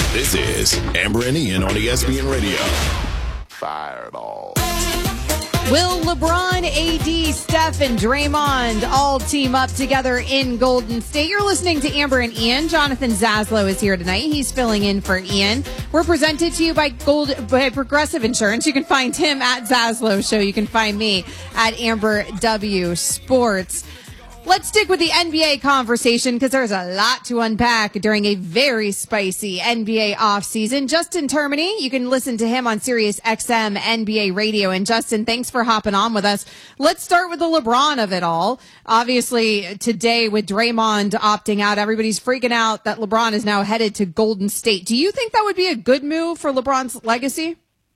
This is Amber and Ian on ESPN Radio. Fireball. Will LeBron, AD, Steph, and Draymond all team up together in Golden State? You're listening to Amber and Ian. Jonathan Zaslow is here tonight. He's filling in for Ian. We're presented to you by Progressive Insurance. You can find him at Zaslow Show. You can find me at Amber W Sports. Let's stick with the NBA conversation because there's a lot to unpack during a very spicy NBA offseason. Justin Termini, you can listen to him on Sirius XM NBA Radio. And Justin, thanks for hopping on with us. Let's start with the LeBron of it all. Obviously, today with Draymond opting out, everybody's freaking out that LeBron is now headed to Golden State. Do you think that would be a good move for LeBron's legacy?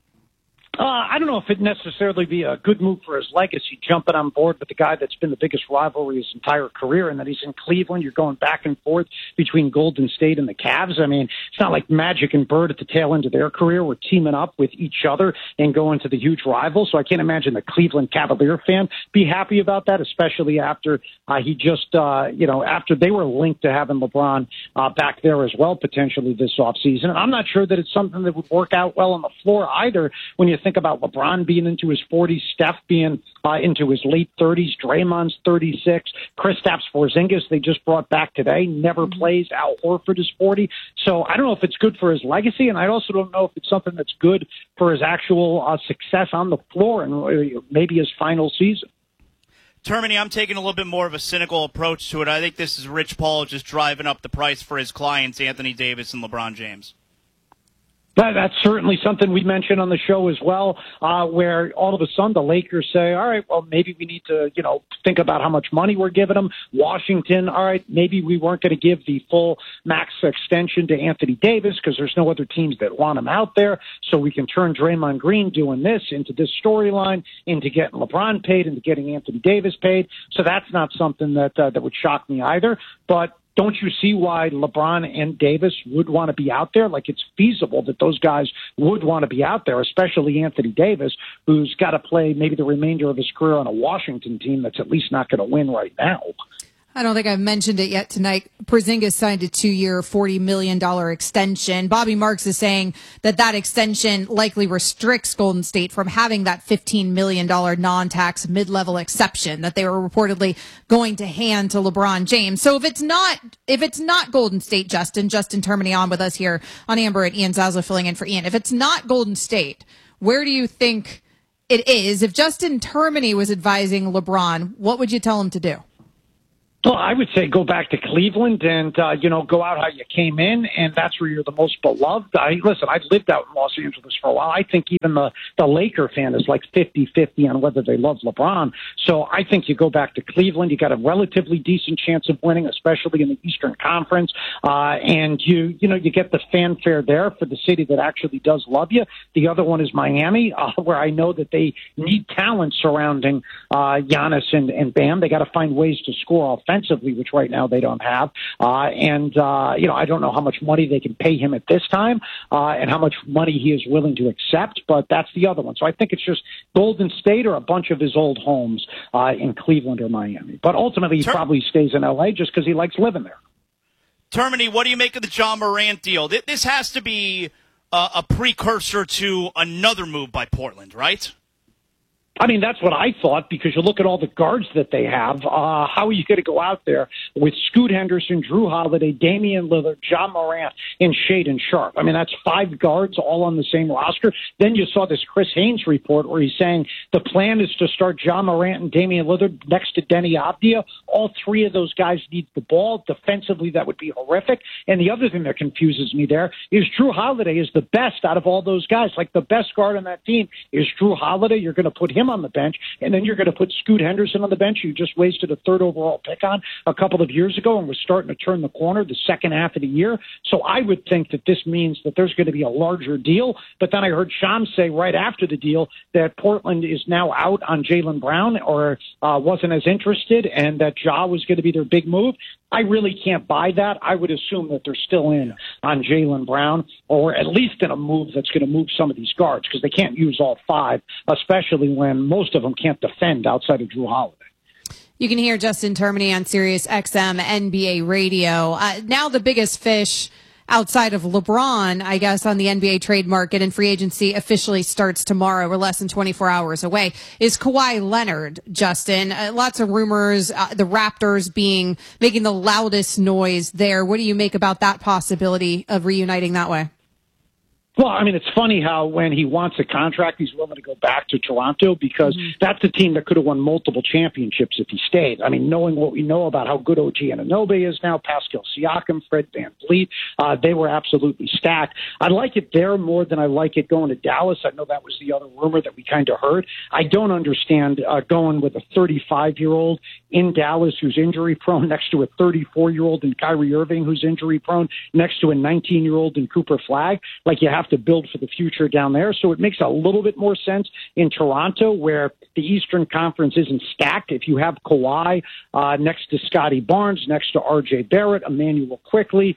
I don't know if it'd necessarily be a good move for his legacy, jumping on board with the guy that's been the biggest rivalry his entire career, and that he's in Cleveland. You're going back and forth between Golden State and the Cavs. I mean, it's not like Magic and Bird at the tail end of their career were teaming up with each other and going to the huge rival. So I can't imagine the Cleveland Cavalier fan be happy about that, especially after after they were linked to having LeBron back there as well, potentially this offseason. And I'm not sure that it's something that would work out well on the floor either when you think about LeBron being into his 40s, Steph being into his late 30s, Draymond's 36, Kristaps Porzingis they just brought back today, never plays. Al Horford is 40. So I don't know if it's good for his legacy, and I also don't know if it's something that's good for his actual success on the floor and maybe his final season. Termini, I'm taking a little bit more of a cynical approach to it. I think this is Rich Paul just driving up the price for his clients, Anthony Davis and LeBron James. That's certainly something we mentioned on the show as well, where all of a sudden the Lakers say, all right, well, maybe we need to, think about how much money we're giving them. Washington, all right, maybe we weren't going to give the full max extension to Anthony Davis because there's no other teams that want him out there. So we can turn Draymond Green doing this into this storyline, into getting LeBron paid, into getting Anthony Davis paid. So that's not something that would shock me either. But don't you see why LeBron and Davis would want to be out there? Like, it's feasible that those guys would want to be out there, especially Anthony Davis, who's got to play maybe the remainder of his career on a Washington team that's at least not going to win right now. I don't think I've mentioned it yet tonight. Porzingis signed a 2-year, $40 million extension. Bobby Marks is saying that extension likely restricts Golden State from having that $15 million non-tax mid-level exception that they were reportedly going to hand to LeBron James. So if it's not Golden State, Justin Termini on with us here on Amber and Ian Zaslow filling in for Ian. If it's not Golden State, where do you think it is? If Justin Termini was advising LeBron, what would you tell him to do? Well, I would say go back to Cleveland and, go out how you came in, and that's where you're the most beloved. Listen, I've lived out in Los Angeles for a while. I think even the Laker fan is like 50-50 on whether they love LeBron. So I think you go back to Cleveland. You got a relatively decent chance of winning, especially in the Eastern Conference. And you get the fanfare there for the city that actually does love you. The other one is Miami, where I know that they need talent surrounding Giannis and Bam. They got to find ways to score offensively, which right now they don't have. I don't know how much money they can pay him at this time and how much money he is willing to accept, but that's the other one. So I think it's just Golden State or a bunch of his old homes in Cleveland or Miami. But ultimately, he probably stays in L.A. just because he likes living there. Termini, what do you make of the Ja Morant deal? This has to be a precursor to another move by Portland, right? I mean, that's what I thought, because you look at all the guards that they have. How are you going to go out there with Scoot Henderson, Drew Holiday, Damian Lillard, Ja Morant, and Shaedon Sharpe? I mean, that's 5 guards all on the same roster. Then you saw this Chris Haynes report where he's saying the plan is to start Ja Morant and Damian Lillard next to Denny Avdia. All 3 of those guys need the ball. Defensively, that would be horrific. And the other thing that confuses me there is Drew Holiday is the best out of all those guys. Like, the best guard on that team is Drew Holiday. You're going to put him on the bench, and then you're going to put Scoot Henderson on the bench. You just wasted a 3rd overall pick on a couple of years ago and was starting to turn the corner the second half of the year. So I would think that this means that there's going to be a larger deal. But then I heard Shams say right after the deal that Portland is now out on Jaylen Brown, or wasn't as interested, and that Ja was going to be their big move. I really can't buy that. I would assume that they're still in on Jaylen Brown, or at least in a move that's going to move some of these guards, because they can't use all 5, especially when most of them can't defend outside of Drew Holiday. You can hear Justin Termini on Sirius XM NBA Radio. Now the biggest fish outside of LeBron, I guess, on the NBA trade market, and free agency officially starts tomorrow. We're less than 24 hours away, is Kawhi Leonard, Justin. Lots of rumors, the Raptors making the loudest noise there. What do you make about that possibility of reuniting that way? Well, I mean, it's funny how when he wants a contract, he's willing to go back to Toronto because that's a team that could have won multiple championships if he stayed. I mean, knowing what we know about how good OG Anunoby is now, Pascal Siakam, Fred VanVleet, they were absolutely stacked. I like it there more than I like it going to Dallas. I know that was the other rumor that we kind of heard. I don't understand going with a 35-year-old in Dallas who's injury-prone next to a 34-year-old in Kyrie Irving who's injury-prone next to a 19-year-old in Cooper Flagg. Like, you have to build for the future down there. So it makes a little bit more sense in Toronto, where the Eastern Conference isn't stacked. If you have Kawhi next to Scotty Barnes, next to RJ Barrett, Emmanuel Quickley,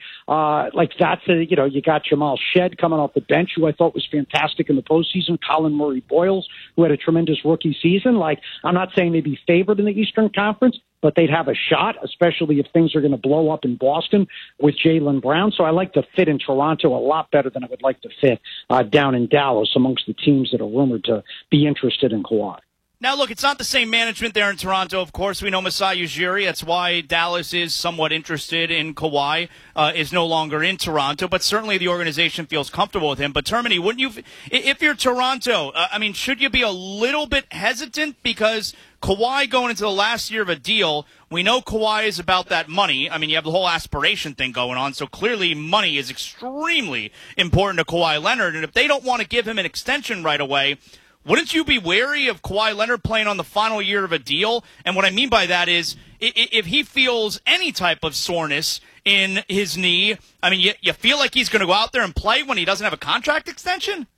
you got Jamal Shed coming off the bench, who I thought was fantastic in the postseason, Colin Murray-Boyles, who had a tremendous rookie season. Like, I'm not saying they'd be favored in the Eastern Conference, but they'd have a shot, especially if things are going to blow up in Boston with Jaylen Brown. So I like the fit in Toronto a lot better than I would like to fit down in Dallas amongst the teams that are rumored to be interested in Kawhi. Now, look, it's not the same management there in Toronto. Of course, we know Masai Ujiri. That's why Dallas is somewhat interested in Kawhi, is no longer in Toronto. But certainly the organization feels comfortable with him. But, Termini, wouldn't you, if you're Toronto, should you be a little bit hesitant? Because Kawhi going into the last year of a deal, we know Kawhi is about that money. I mean, you have the whole aspiration thing going on. So clearly money is extremely important to Kawhi Leonard. And if they don't want to give him an extension right away, wouldn't you be wary of Kawhi Leonard playing on the final year of a deal? And what I mean by that is, if he feels any type of soreness in his knee, I mean, you feel like he's going to go out there and play when he doesn't have a contract extension?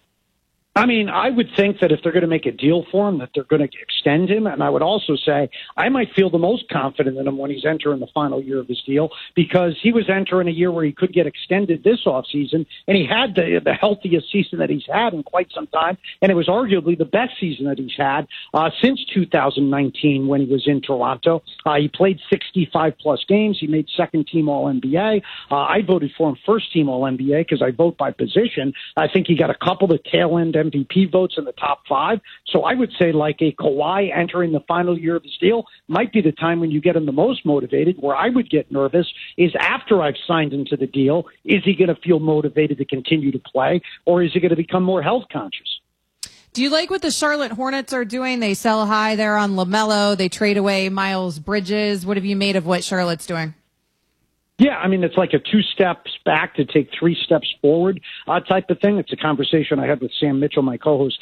I mean, I would think that if they're going to make a deal for him, that they're going to extend him. And I would also say I might feel the most confident in him when he's entering the final year of his deal, because he was entering a year where he could get extended this offseason, and he had the healthiest season that he's had in quite some time. And it was arguably the best season that he's had since 2019 when he was in Toronto. He played 65-plus games. He made second-team All-NBA. I voted for him first-team All-NBA because I vote by position. I think he got a couple of tail-end MVP votes in the top 5. So I would say, like, a Kawhi entering the final year of his deal might be the time when you get him the most motivated. Where I would get nervous is after I've signed him to the deal, is he going to feel motivated to continue to play, or is he going to become more health conscious? Do you like what the Charlotte Hornets are doing? They sell high there on LaMelo. They trade away Miles Bridges. What have you made of what Charlotte's doing? Yeah, I mean, it's like a 2 steps back to take 3 steps forward type of thing. It's a conversation I had with Sam Mitchell, my co-host